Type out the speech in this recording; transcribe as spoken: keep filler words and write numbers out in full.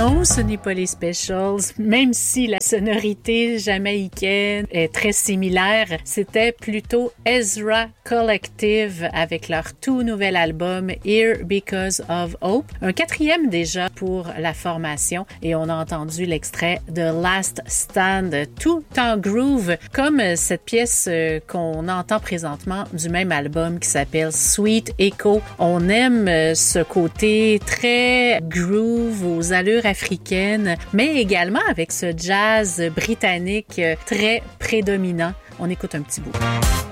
Non, ce n'est pas les Specials, même si la sonorité jamaïcaine est très similaire. C'était plutôt Ezra Collective avec leur tout nouvel album Here Because of Hope. Un quatrième déjà pour la formation et on a entendu l'extrait de Last Stand, tout en groove, comme cette pièce qu'on entend présentement du même album qui s'appelle Sweet Echo. On aime ce côté très groove aux allures africaines, mais également avec ce jazz britannique très prédominant. On écoute un petit bout.